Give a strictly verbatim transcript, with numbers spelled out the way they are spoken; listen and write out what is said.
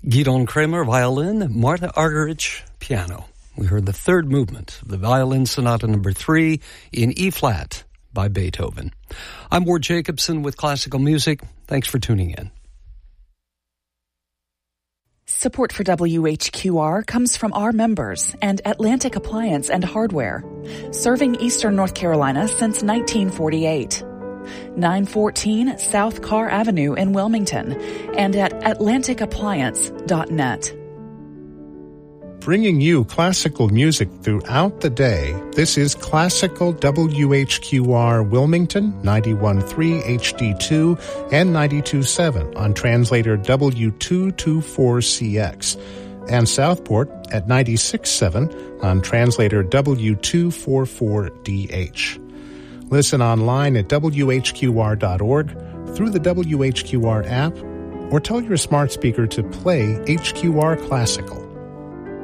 Gidon Kramer, violin, Martha Argerich, piano. We heard the third movement of the Violin Sonata number three in E-flat by Beethoven. I'm Ward Jacobson with Classical Music. Thanks for tuning in. Support for W H Q R comes from our members and Atlantic Appliance and Hardware, serving Eastern North Carolina since nineteen forty-eight. nine fourteen South Carr Avenue in Wilmington and at atlantic appliance dot net. Bringing you classical music throughout the day, this is Classical W H Q R Wilmington, ninety-one point three H D two and ninety-two point seven on translator W two twenty-four C X, and Southport at ninety-six point seven on translator W two forty-four D H. Listen online at W H Q R dot org, through the W H Q R app, or tell your smart speaker to play H Q R Classical.